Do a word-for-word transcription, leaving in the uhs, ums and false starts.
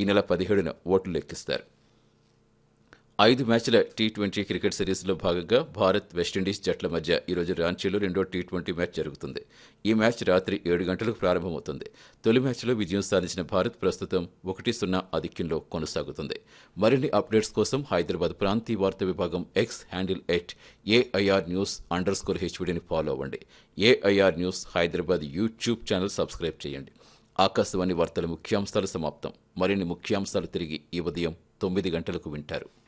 ఈ నెల పదిహేడున ఓట్లు లెక్కిస్తారు. ఐదు మ్యాచ్ల టీ ట్వంటీ క్రికెట్ సిరీస్లో భాగంగా భారత్ వెస్టిండీస్ జట్ల మధ్య ఈరోజు రాంచీలో రెండో టీ ట్వంటీ మ్యాచ్ జరుగుతుంది. ఈ మ్యాచ్ రాత్రి ఏడు గంటలకు ప్రారంభమవుతుంది. తొలి మ్యాచ్లో విజయం సాధించిన భారత్ ప్రస్తుతం ఒకటి సున్నా ఆధిక్యంలో కొనసాగుతుంది. మరిన్ని అప్డేట్స్ కోసం హైదరాబాద్ ప్రాంతీయ వార్తా విభాగం X handle at AIR news under score హెచ్వీడీని follow అవ్వండి. AIR news Hyderabad YouTube channel subscribe చేయండి. ఆకాశవాణి వార్తల ముఖ్యాంశాలు సమాప్తం. మరిన్ని ముఖ్యాంశాలు తిరిగి ఈ ఉదయం తొమ్మిది గంటలకు వింటారు.